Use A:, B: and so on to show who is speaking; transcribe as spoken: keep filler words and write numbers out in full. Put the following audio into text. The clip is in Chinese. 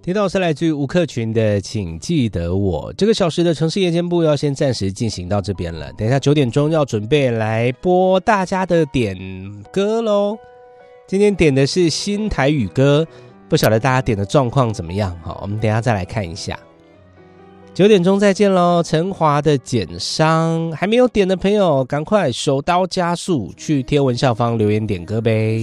A: 听到是来自于吴克群的请记得我。这个小时的城市夜间部要先暂时进行到这边了，等一下九点钟要准备来播大家的点歌咯。今天点的是新台语歌，不晓得大家点的状况怎么样，好，我们等一下再来看一下。九点钟再见咯。陈华的减伤，还没有点的朋友赶快手刀加速去贴文下方留言点歌呗。